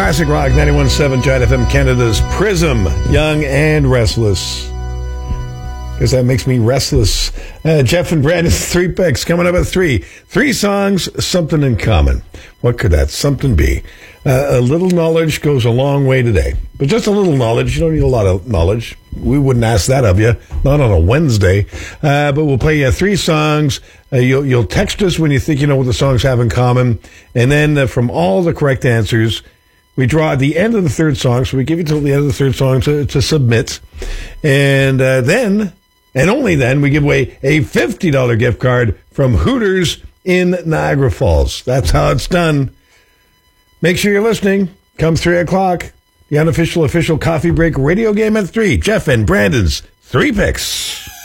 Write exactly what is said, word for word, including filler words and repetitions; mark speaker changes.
Speaker 1: Classic Rock ninety-one point seven Giant F M, Canada's Prism, Young and Restless. Because that makes me restless. Uh, Jeff and Brandon's three picks coming up at three. Three songs, something in common. What could that something be? Uh, a little knowledge goes a long way today. But just a little knowledge. You don't need a lot of knowledge. We wouldn't ask that of you. Not on a Wednesday. Uh, but we'll play you three songs. Uh, you'll, you'll text us when you think you know what the songs have in common. And then uh, from all the correct answers, we draw at the end of the third song. So we give you till the end of the third song to, to submit. And uh, then... And only then we give away a fifty dollars gift card from Hooters in Niagara Falls. That's how it's done. Make sure you're listening. Come three o'clock. The unofficial, official coffee break radio game at three. Jeff and Brandon's Three Picks.